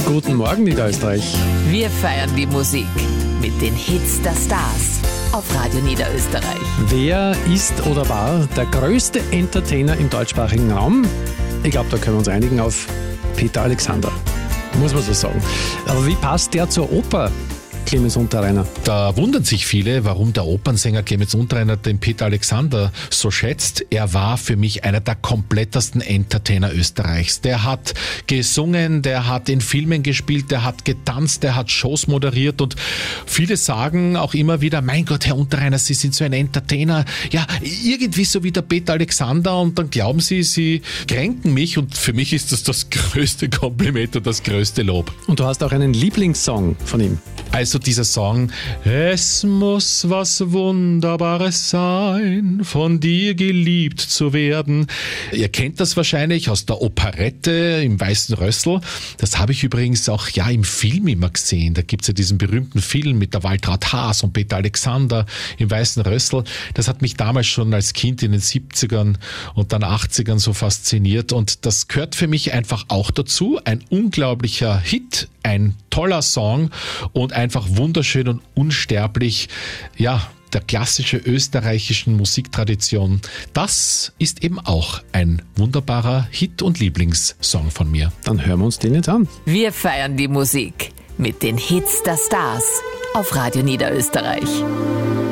Guten Morgen, Niederösterreich. Wir feiern die Musik mit den Hits der Stars auf Radio Niederösterreich. Wer ist oder war der größte Entertainer im deutschsprachigen Raum? Ich glaube, da können wir uns einigen auf Peter Alexander. Muss man so sagen. Aber wie passt der zur Oper, Clemens Unterreiner? Da wundern sich viele, warum der Opernsänger Clemens Unterreiner den Peter Alexander so schätzt. Er war für mich einer der komplettesten Entertainer Österreichs. Der hat gesungen, der hat in Filmen gespielt, der hat getanzt, der hat Shows moderiert und viele sagen auch immer wieder, mein Gott, Herr Unterreiner, Sie sind so ein Entertainer. Ja, irgendwie so wie der Peter Alexander und dann glauben Sie kränken mich und für mich ist das größte Kompliment und das größte Lob. Und du hast auch einen Lieblingssong von ihm. Also dieser Song, es muss was Wunderbares sein, von dir geliebt zu werden. Ihr kennt das wahrscheinlich aus der Operette im Weißen Rössl. Das habe ich übrigens auch im Film immer gesehen. Da gibt's ja diesen berühmten Film mit der Waltraud Haas und Peter Alexander im Weißen Rössl. Das hat mich damals schon als Kind in den 70ern und dann 80ern so fasziniert. Und das gehört für mich einfach auch dazu. Ein unglaublicher Hit, ein toller Song und einfach wunderschön und unsterblich, der klassische österreichischen Musiktradition. Das ist eben auch ein wunderbarer Hit und Lieblingssong von mir. Dann hören wir uns den jetzt an. Wir feiern die Musik mit den Hits der Stars auf Radio Niederösterreich.